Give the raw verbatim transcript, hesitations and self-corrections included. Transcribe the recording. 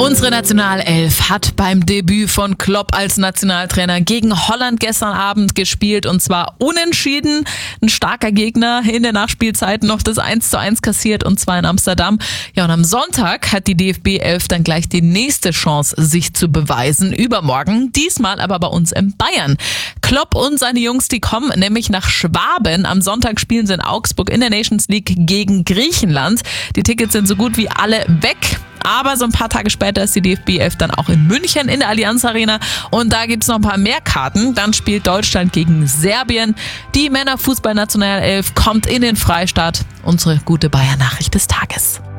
Unsere Nationalelf hat beim Debüt von Klopp als Nationaltrainer gegen Holland gestern Abend gespielt und zwar unentschieden. Ein starker Gegner, in der Nachspielzeit noch das eins zu eins kassiert und zwar in Amsterdam. Ja, und am Sonntag hat die D F B-Elf dann gleich die nächste Chance, sich zu beweisen. Übermorgen, diesmal aber bei uns in Bayern. Klopp und seine Jungs, die kommen nämlich nach Schwaben. Am Sonntag spielen sie in Augsburg in der Nations League gegen Griechenland. Die Tickets sind so gut wie alle weg. Aber so ein paar Tage später ist die D F B-Elf dann auch in München in der Allianz Arena und da gibt's noch ein paar mehr Karten. Dann spielt Deutschland gegen Serbien. Die Männerfußball-Nationalelf kommt in den Freistaat. Unsere gute Bayern-Nachricht des Tages.